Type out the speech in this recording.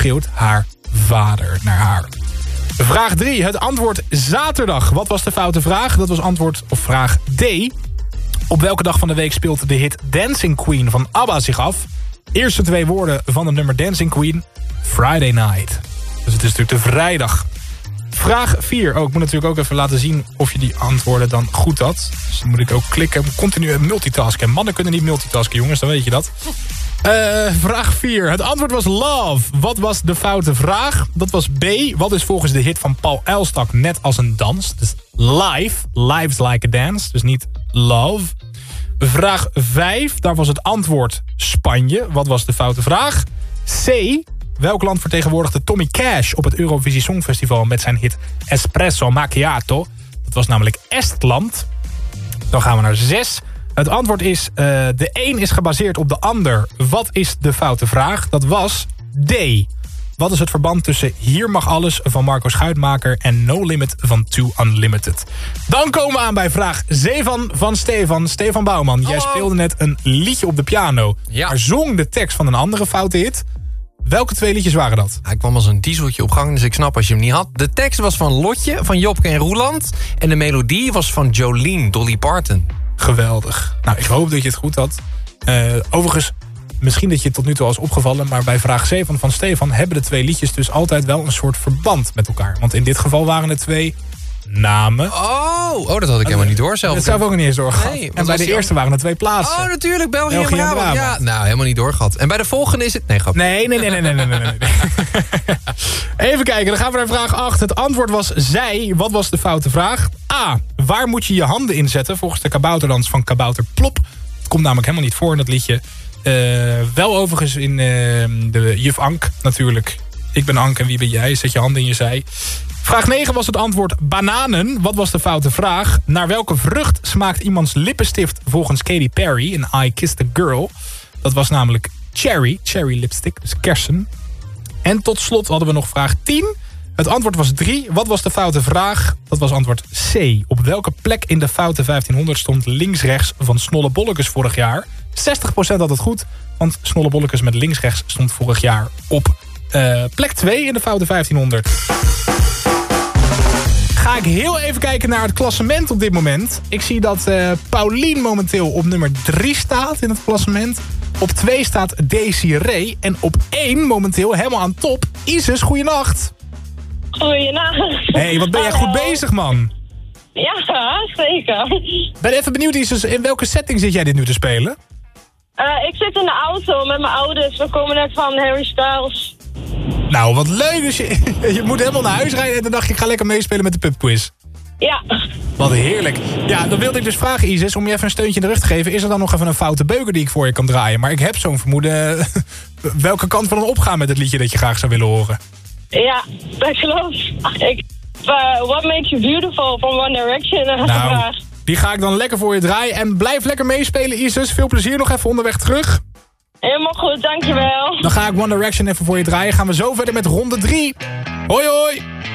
schreeuwt haar vader naar haar. Vraag 3. Het antwoord zaterdag. Wat was de foute vraag? Dat was antwoord op vraag D. Op welke dag van de week speelt de hit Dancing Queen van ABBA zich af? Eerste 2 woorden van het nummer Dancing Queen. Friday night. Dus het is natuurlijk de vrijdag. Vraag 4. Ik moet natuurlijk ook even laten zien of je die antwoorden dan goed had. Dus dan moet ik ook klikken. Continu multitasken. Mannen kunnen niet multitasken, jongens. Dan weet je dat. Vraag 4. Het antwoord was love. Wat was de foute vraag? Dat was B. Wat is volgens de hit van Paul Elstak net als een dans? Dus live. Live's like a dance. Dus niet love. Vraag 5. Daar was het antwoord Spanje. Wat was de foute vraag? C. Welk land vertegenwoordigde Tommy Cash op het Eurovisie Songfestival met zijn hit Espresso Macchiato? Dat was namelijk Estland. Dan gaan we naar 6. Het antwoord is, de een is gebaseerd op de ander. Wat is de foute vraag? Dat was D. Wat is het verband tussen Hier mag alles van Marco Schuitmaker en No Limit van Too Unlimited? Dan komen we aan bij vraag 7 van Stefan. Stefan Bouwman, jij speelde net een liedje op de piano. Ja. Maar zong de tekst van een andere foute hit. Welke 2 liedjes waren dat? Hij kwam als een dieseltje op gang, dus ik snap als je hem niet had. De tekst was van Lotje, van Jopke en Roeland. En de melodie was van Jolene, Dolly Parton. Geweldig. Nou, ik hoop dat je het goed had. Overigens, misschien dat je het tot nu toe al is opgevallen, maar bij vraag 7 van Stefan hebben de 2 liedjes dus altijd wel een soort verband met elkaar. Want in dit geval waren het 2 namen. Oh, dat had ik helemaal niet door zelf. Dat zou ik ook niet eens doorgehad. Nee, en bij de eerste waren het 2 plaatsen. Oh, natuurlijk, België en Brabant. Ja, nou, helemaal niet doorgehad. En bij de volgende is het... Nee, grap. Nee. Even kijken, dan gaan we naar vraag 8. Het antwoord was zij. Wat was de foute vraag? A. Waar moet je je handen inzetten volgens de kabouterdans van Kabouter Plop? Het komt namelijk helemaal niet voor in dat liedje. Wel overigens in de juf Ank natuurlijk. Ik ben Ank en wie ben jij? Zet je handen in je zij. Vraag 9 was het antwoord bananen. Wat was de foute vraag? Naar welke vrucht smaakt iemands lippenstift volgens Katy Perry in I Kissed a Girl? Dat was namelijk cherry lipstick, dus kersen. En tot slot hadden we nog vraag 10. Het antwoord was 3. Wat was de foute vraag? Dat was antwoord C. Op welke plek in de foute 1500 stond links-rechts van Snollebollekes vorig jaar? 60% had het goed, want Snollebollekes met links-rechts stond vorig jaar op plek 2 in de foute 1500. Ga ik heel even kijken naar het klassement op dit moment. Ik zie dat Paulien momenteel op nummer 3 staat in het klassement. Op 2 staat Desiree. En op 1 momenteel helemaal aan top. Isis, goeienacht. Goeienacht. Hey, wat ben jij goed bezig, man. Ja, zeker. Ben even benieuwd, Isis, in welke setting zit jij dit nu te spelen? Ik zit in de auto met mijn ouders. We komen net van Harry Styles. Nou, wat leuk. Dus je moet helemaal naar huis rijden en dan dacht je, ik ga lekker meespelen met de pubquiz. Ja. Wat heerlijk. Ja, dan wilde ik dus vragen, Isis, om je even een steuntje in de rug te geven. Is er dan nog even een foute beuker die ik voor je kan draaien? Maar ik heb zo'n vermoeden welke kant we dan opgaan met het liedje dat je graag zou willen horen. Ja, dat klopt. What Makes You Beautiful van One Direction. Nou, die ga ik dan lekker voor je draaien. En blijf lekker meespelen, Isis. Veel plezier nog even onderweg terug. Helemaal goed, dankjewel. Dan ga ik One Direction even voor je draaien. Gaan we zo verder met ronde 3. Hoi hoi.